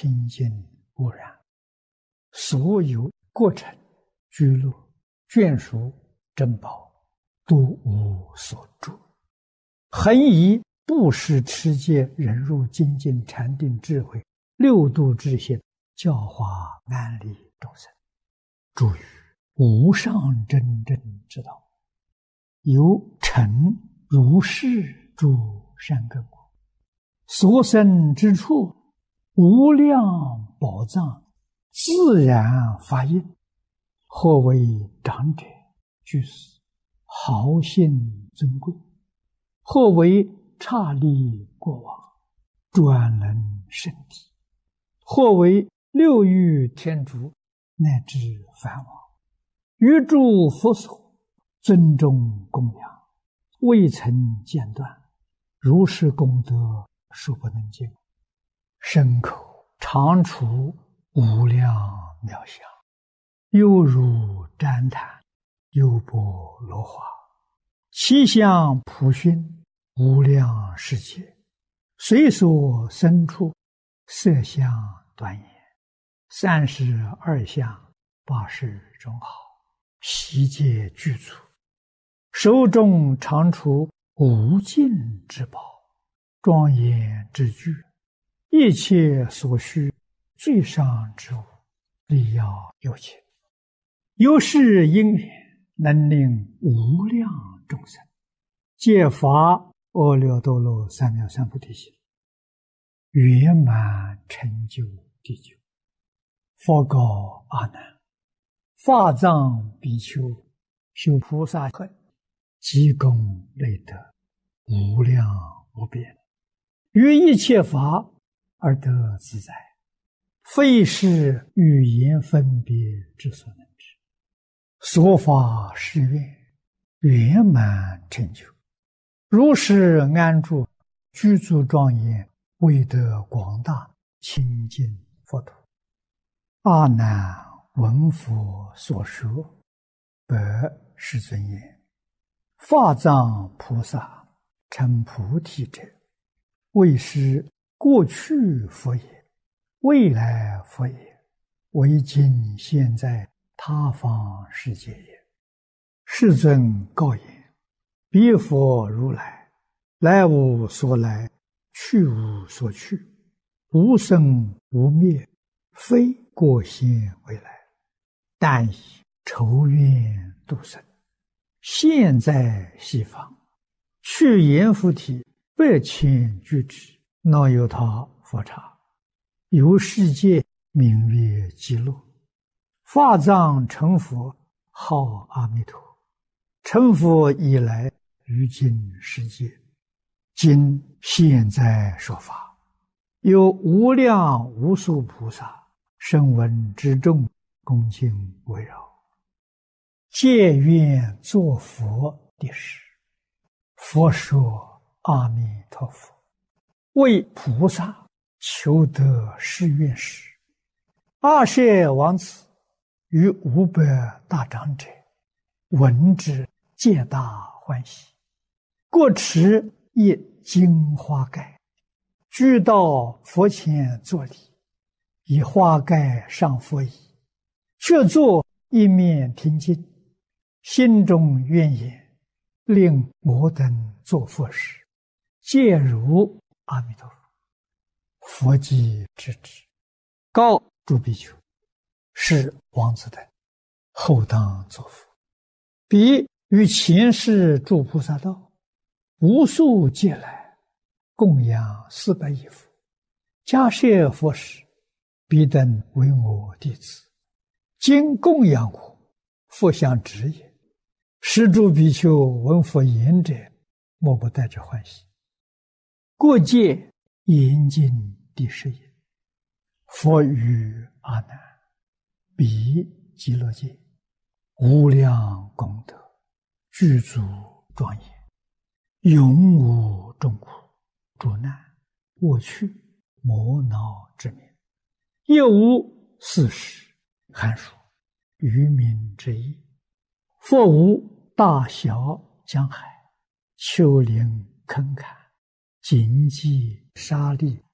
清净无染，所有过程、居落、眷属、珍宝，都无所住。恒以布施、持戒、忍辱、精进、禅定、智慧六度之心，教化安利众生，助于无上真正之道，由成如是诸善根果，所生之处，无量宝藏自然发应。或为长者、居士、豪信尊贵；或为刹利国王、专能圣体；或为六欲天竺乃至梵王，于诸佛所尊重供养，未曾间断，如是功德数不能尽，身口常处无量妙相，犹如旃檀，优波罗花，其相普熏无量世界，随所生处，色相端严，32相80种好，悉皆具足，手中常处无尽之宝，庄严之具，一切所需最上之物，力要有情。由是因缘，能令无量众生皆发阿耨多罗三藐三菩提心，圆满成就地久。佛告阿难：法藏比丘修菩萨恨，积功累德，无量无边，于一切法而得自在，非是语言分别之所能知。所发誓愿，圆满成就，如是安住，具足庄严，为得广大清净佛土。阿难闻佛所说，白世尊言：法藏菩萨成菩提者，为是过去佛也，未来佛也，为今现在他方世界也。世尊告言：彼佛如来，来无所来，去无所去，无生无灭，非过现未来，但以仇怨度生，现在西方，去阎浮提8,000俱胝，那由他佛刹，由世界名曰极乐。法藏成佛，号阿弥陀。成佛以来，于今世界，今现在说法，有无量无数菩萨声闻之众，恭敬围绕，皆愿作佛的事。佛说：阿弥陀佛，为菩萨求得誓愿时，阿舍王子与500大长者闻之，皆大欢喜，各持一金花盖，俱到佛前作礼，以花盖上佛椅，却坐一面听经，心中愿言：令我等作佛时，皆如阿弥陀佛。佛即知之，告诸比丘：是王子等后当作佛。彼于前世诸菩萨道，无数劫来供养400亿佛，迦叶佛时，彼等为我弟子，今供养我，佛相指也。是诸比丘闻佛言者，莫不带着欢喜。过界严禁第10也。佛语阿难：彼极乐界无量功德，具足庄严，永无众苦、诸难、过去、磨恼之名，亦无四时、寒暑、愚民之意。佛无大小江海、丘陵坑坎、荆棘沙砾、